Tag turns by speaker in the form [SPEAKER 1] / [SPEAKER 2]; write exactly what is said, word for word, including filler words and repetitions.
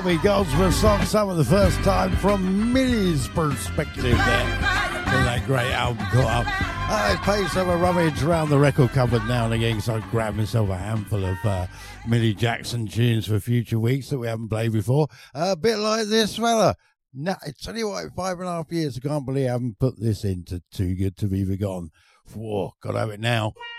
[SPEAKER 1] Bobby Goldsmith's song, some of the first time from Millie's perspective there. From that great album called Up. I pay some a rummage around the record cupboard now and again, so I grab myself a handful of uh, Millie Jackson tunes for future weeks that we haven't played before. Uh, a bit like this fella. No, I tell you what, five and a half years, I can't believe I haven't put this into Too Good to Be Forgotten. Whoa, gotta have it now.